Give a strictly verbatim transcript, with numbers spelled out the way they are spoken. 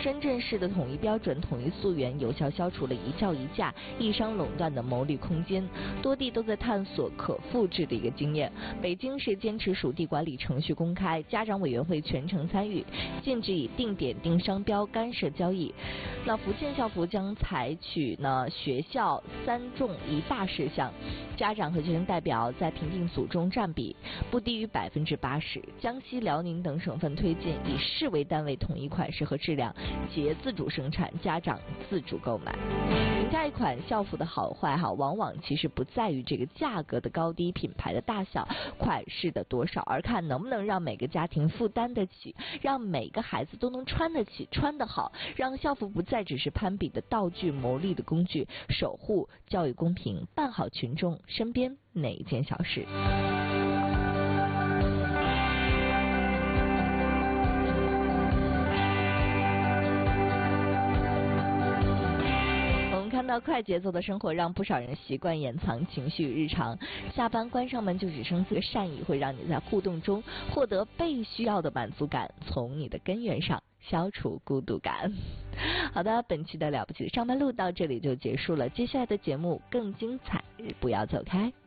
深圳市的统一标准、统一溯源，有效消除了一教一价、一商垄断的牟利空间。多地都在探索可复制的一个经验。北京是坚持属地管理程序公开，家长委员会全程参与，禁止以定点定商标干涉交易。那福建校服将采取呢学校三重一大事项，家长和学生代表在评定组中占比不低于百分之八十。江西、辽宁等省份推进以市为单位统一款式和质量，企业自主生产，家长自主购买。评价一款校服的好坏哈，往往其实不在于这个价格的高低、品牌的大小、款式的多少，而看能不能让每个家庭负担得起，让每个孩子都能穿得起、穿得好，让校服不再只是攀比的道具、牟利的工具，守护教育公平，办好群众身边哪一件小事。看到快节奏的生活，让不少人习惯掩藏情绪日常。下班关上门就只剩这个善意，会让你在互动中获得被需要的满足感，从你的根源上消除孤独感。好的，本期的了不起的上班路到这里就结束了，接下来的节目更精彩，不要走开。